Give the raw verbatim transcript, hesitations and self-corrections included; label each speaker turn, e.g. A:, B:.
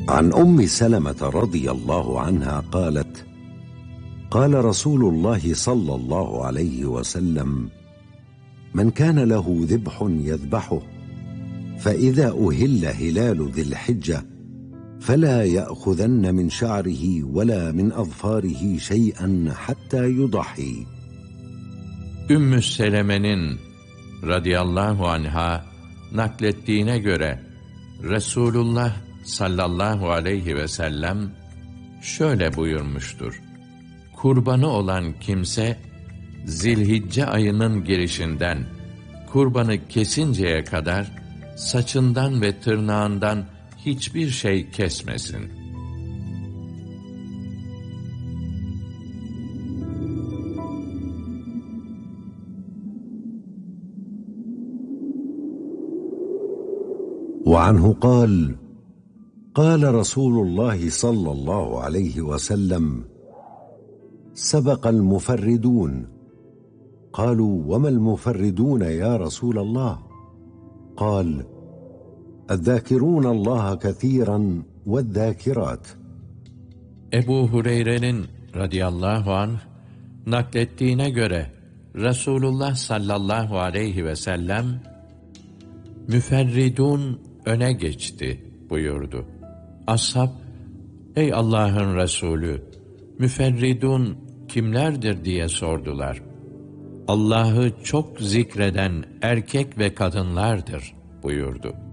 A: عن أم سلمة رضي الله عنها قالت: قال رسول الله صلى الله عليه وسلم: من كان له ذبح يذبحه فإذا أهل هلال ذي الحجة فلا يأخذن من شعره ولا من أظفاره شيئا حتى يضحي.
B: Ümmü Seleme'nin radıyallahu anha naklettiğine göre Resulullah sallallahu aleyhi ve sellem şöyle buyurmuştur: kurbanı olan kimse Zilhicce ayının girişinden kurbanı kesinceye kadar saçından ve tırnağından hiçbir şey kesmesin.
A: وعنه قال: قال رسول الله صلى الله عليه وسلم: سبق المفردون. قالوا: وما المفردون يا رسول الله؟ قال: الذاكرون الله كثيرا والذاكرات.
B: Ebu Hureyre'nin radıyallahu anh naklettiğine göre Resulullah sallallahu aleyhi ve sellem müferridun öne geçti buyurdu. Ashab, ey Allah'ın Resulü, müferridun kimlerdir diye sordular. Allah'ı çok zikreden erkek ve kadınlardır buyurdu.